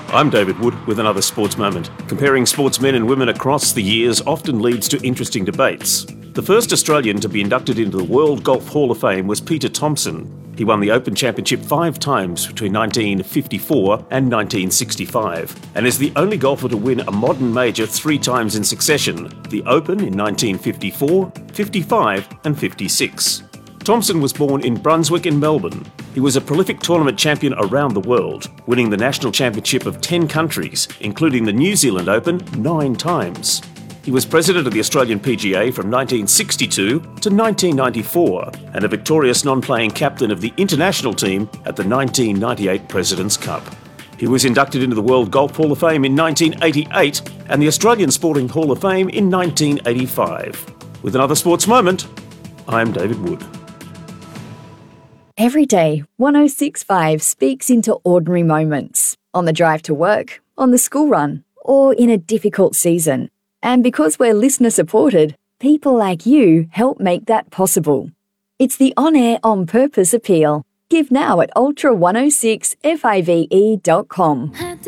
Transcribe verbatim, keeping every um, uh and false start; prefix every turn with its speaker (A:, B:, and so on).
A: I'm David Wood with another sports moment. Comparing sportsmen and women across the years often leads to interesting debates. The first Australian to be inducted into the World Golf Hall of Fame was Peter Thomson. He won the Open Championship five times between nineteen fifty-four and nineteen sixty-five, and is the only golfer to win a modern major three times in succession, the Open in nineteen fifty-four, fifty-five and fifty-six. Thomson was born in Brunswick in Melbourne. He was a prolific tournament champion around the world, winning the national championship of ten countries, including the New Zealand Open nine times. He was president of the Australian P G A from nineteen sixty-two to nineteen ninety-four, and a victorious non-playing captain of the international team at the nineteen ninety-eight President's Cup. He was inducted into the World Golf Hall of Fame in nineteen eighty-eight and the Australian Sporting Hall of Fame in nineteen eighty-five. With another sports moment, I'm David Wood.
B: Every day, one oh six point five speaks into ordinary moments. On the drive to work, on the school run, or in a difficult season. And because we're listener supported, people like you help make that possible. It's the On Air On Purpose appeal. Give now at ultra one oh six five e dot com.